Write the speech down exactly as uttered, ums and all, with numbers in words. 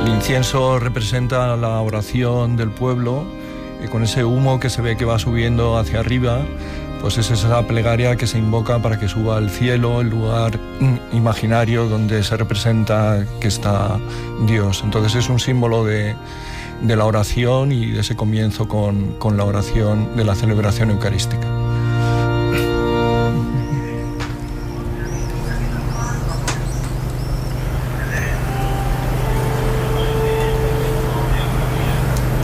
El incienso representa la oración del pueblo, y con ese humo que se ve que va subiendo hacia arriba, pues es esa plegaria que se invoca para que suba al cielo, el lugar imaginario donde se representa que está Dios. Entonces es un símbolo de, de la oración y de ese comienzo con, con la oración de la celebración eucarística.